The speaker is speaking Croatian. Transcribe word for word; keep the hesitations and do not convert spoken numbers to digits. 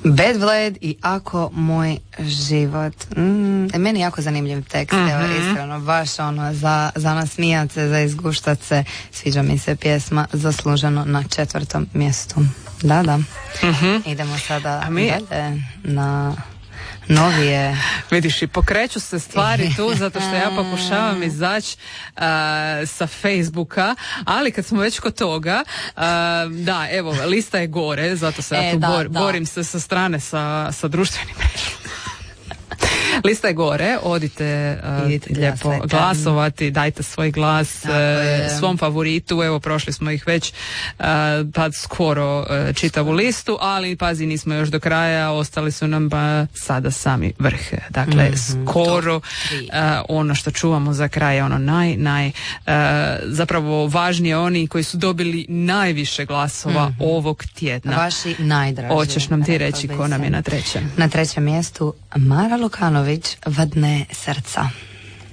Bad Blade i Ako moj život. Mm, meni jako zanimljiv tekst, mm-hmm. evo, iskreno, baš ono, za, za nasmijat se, za izguštat se. Sviđa mi se pjesma, zasluženo na četvrtom mjestu. Da, da. Mm-hmm. Idemo sada mi... dalje na... novije. Vidiš, i pokreću se stvari tu zato što ja pokušavam izaći uh, sa Facebooka, ali kad smo već kod toga, uh, da, evo, lista je gore, zato se e, ja tu da, bor, da. borim se sa strane sa, sa društvenim mrežama. Lista je gore, odite uh, lijepo glasajte. Glasovati, dajte svoj glas uh, svom favoritu, evo prošli smo ih već uh, pa skoro uh, čitavu listu, ali pazi, nismo još do kraja, ostali su nam pa sada sami vrh, dakle mm-hmm, skoro uh, ono što čuvamo za kraj, ono naj, naj uh, zapravo važnije oni koji su dobili najviše glasova mm-hmm. ovog tjedna. Vaši najdraži. Hoćeš nam ti reći ko nam je na trećem? Na trećem mjestu Mara Lukanović, Vadne srca.